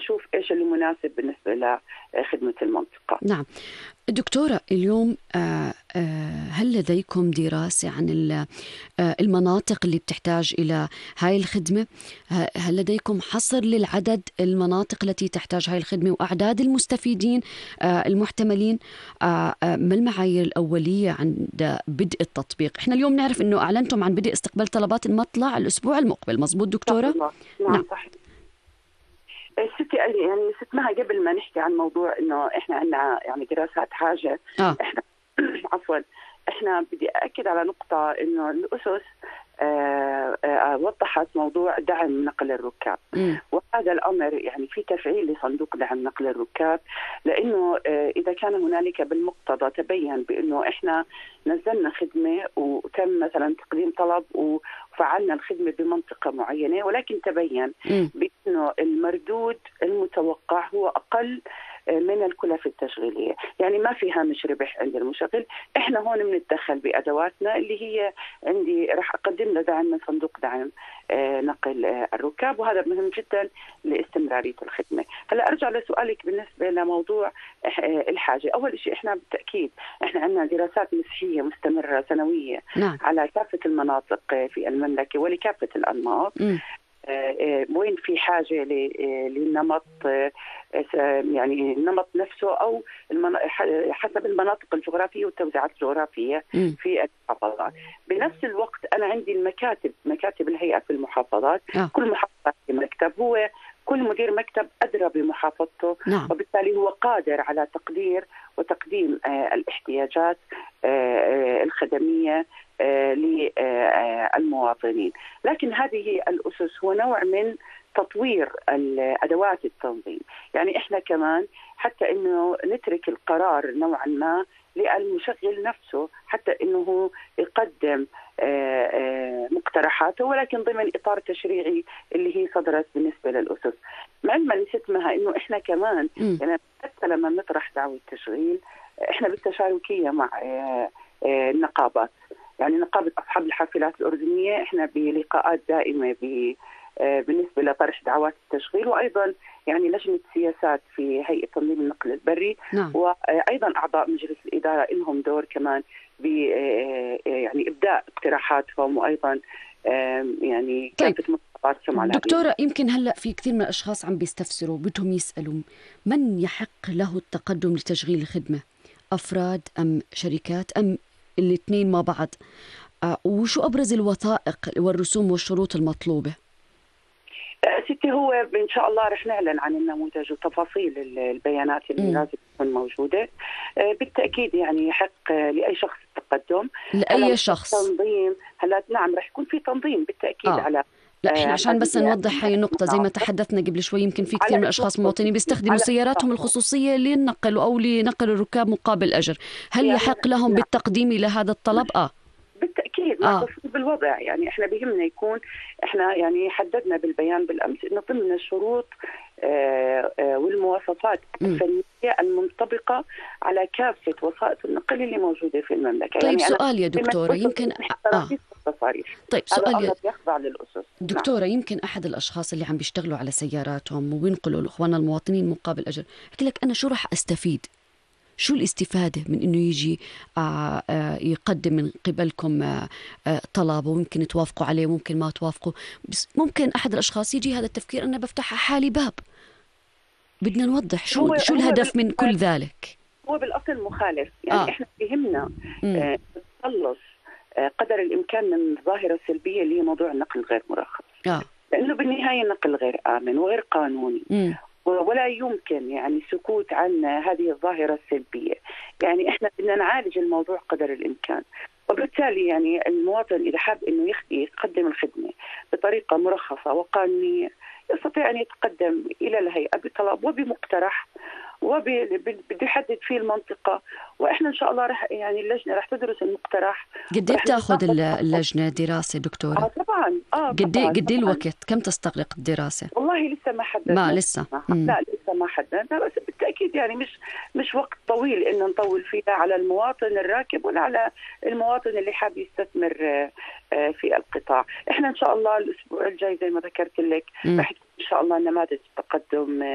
نشوف إيش اللي مناسب بالنسبة لخدمة المنطقة. نعم دكتورة، اليوم هل لديكم دراسة عن المناطق اللي بتحتاج إلى هاي الخدمة؟ هل لديكم حصر للعدد المناطق التي تحتاج هاي الخدمة وأعداد المستفيدين المحتملين؟ ما المعايير الأولية عند بدء التطبيق؟ إحنا اليوم نعرف أنه أعلنتم عن بدء استقبال طلبات المطلع الأسبوع المقبل، مظبوط دكتورة؟ نعم صحيح. ستي يعني ستمها قبل ما نحكي عن موضوع انه احنا عندنا يعني دراسات حاجه احنا عفوا احنا بدي اكد على نقطه انه الاسس وضحت موضوع دعم نقل الركاب، وهذا الامر يعني في تفعيل لصندوق دعم نقل الركاب، لانه اذا كان هنالك بالمقتضى تبين بانه احنا نزلنا خدمه وتم مثلا تقديم طلب وفعلنا الخدمه بمنطقه معينه، ولكن تبين بانه المردود المتوقع هو اقل من الكلف التشغيلية، يعني ما في هامش ربح عند المشغل. احنا هون بنتدخل بادواتنا اللي هي عندي راح اقدم له دعم من صندوق دعم نقل الركاب، وهذا مهم جدا لاستمرارية الخدمة. هلا ارجع لسؤالك بالنسبة لموضوع الحاجة. اول شيء احنا بالتأكيد احنا عندنا دراسات مسحية مستمرة سنوية على كافة المناطق في المملكة ولكافة الأنماط، وين في حاجة للنمط، يعني النمط نفسه أو حسب المناطق الجغرافية والتوزيعات الجغرافية في المحافظات. بنفس الوقت أنا عندي مكاتب الهيئة في المحافظات، كل محافظة في مكتب، هو كل مدير مكتب أدرى بمحافظته، وبالتالي هو قادر على تقدير وتقديم الاحتياجات الخدمية للمواطنين. لكن هذه الأسس هو نوع من تطوير أدوات التنظيم، يعني إحنا كمان حتى إنه نترك القرار نوعا ما للمشغل نفسه حتى إنه يقدم مقترحاته، ولكن ضمن إطار تشريعي اللي هي صدرت بالنسبة للأسس. علما نستمها إنه إحنا كمان يعني حتى لما نطرح دعوة تشغيل إحنا بالتشاركية مع النقابات، يعني نقابة أصحاب الحافلات الأردنية إحنا بلقاءات دائمة بالنسبة لطرح دعوات التشغيل، وأيضا يعني لجنة سياسات في هيئة تنظيم النقل البري، وأيضا أعضاء مجلس الإدارة لهم دور كمان يعني إبداء اقتراحاتهم، وأيضا يعني كافة مطالباتهم على دكتورة، يمكن هلأ في كثير من الأشخاص عم بيستفسروا بدهم يسألوا من يحق له التقدم لتشغيل الخدمة، أفراد أم شركات أم الاثنين مع بعض؟ وشو أبرز الوثائق والرسوم والشروط المطلوبة؟ ستي هو إن شاء الله رح نعلن عن النموذج وتفاصيل البيانات اللي لازم تكون موجودة. بالتأكيد يعني يحق لأي شخص التقدم، لأي شخص تنظيم. هلا نعم رح يكون في تنظيم بالتأكيد على لا احنا عشان بس نوضح هاي النقطة زي ما تحدثنا قبل شوي، يمكن في كثير من الأشخاص المواطنين بيستخدموا سياراتهم الخصوصية للنقل أو لنقل الركاب مقابل أجر، هل يحق لهم بالتقديم إلى هذا الطلب؟ بالتأكيد مع تصويب بالوضع، يعني احنا بهمنا يكون احنا يعني حددنا بالبيان بالأمس انه ضمن الشروط والمواصفات الفنية المنطبقة على كافة وسائط النقل اللي موجودة في المملكة. طيب يعني سؤال يا دكتورة، يمكن طيب سؤال يخضع للأسس. دكتورة، يمكن أحد الأشخاص اللي عم بيشتغلوا على سياراتهم وبينقلوا الإخوان المواطنين مقابل أجر، قلت لك أنا شو راح أستفيد؟ شو الاستفادة من إنه يجي يقدم من قبلكم طلب وممكن توافقوا عليه وممكن ما توافقوا، بس ممكن أحد الأشخاص يجي هذا التفكير أنا بفتح حالي باب. بدنا نوضح شو الهدف من كل ذلك. هو بالأصل مخالف، يعني إحنا بيهمنا نتخلص قدر الإمكان من الظاهرة السلبية اللي هي موضوع النقل غير مرخص، لأنه بالنهاية النقل غير آمن وغير قانوني، ولا يمكن يعني سكوت عن هذه الظاهرة السلبية. يعني إحنا بدنا نعالج الموضوع قدر الإمكان، وبالتالي يعني المواطن إذا حاب إنه يقدم الخدمة بطريقة مرخصة وقانونية يستطيع أن يتقدم إلى الهيئة بطلب وبمقترح وبده يحدد فيه المنطقة، وإحنا إن شاء الله رح يعني اللجنة رح تدرس المقترح. قد ايه بتاخذ اللجنة دراسة دكتورة؟ طبعا قد ايه الوقت؟ كم تستغرق الدراسة؟ والله لسه ما حددنا. لسه لا لسه ما حددنا، بس بالتأكيد يعني مش وقت طويل إن نطول فيها على المواطن الراكب ولا على المواطن اللي حاب يستثمر في القطاع. إحنا إن شاء الله الأسبوع الجاي زي ما ذكرت لك رح إن شاء الله نماذج تقدم